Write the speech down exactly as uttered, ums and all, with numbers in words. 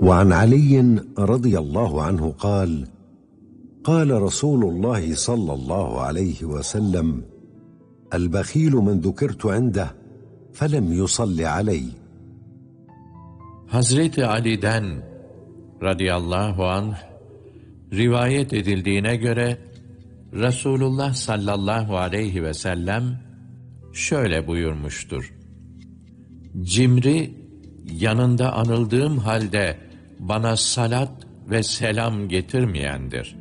وعن علي رضي الله عنه قال قال رسول الله صلى الله عليه وسلم البخيل من ذكرت عنده فلم يصل علي. Hazreti Ali'den radıyallahu anh rivayet edildiğine göre Resulullah sallallahu aleyhi ve sellem şöyle buyurmuştur: Cimri, yanında anıldığım halde bana salat ve selam getirmeyendir.